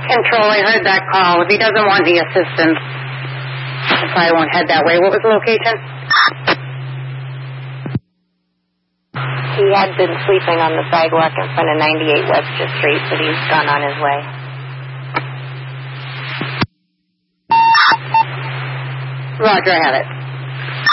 Control, I heard that call. If he doesn't want any assistance, I probably won't head that way. What was the location? He had been sleeping on the sidewalk in front of 98 Webster Street, but he's gone on his way. Roger, I have it.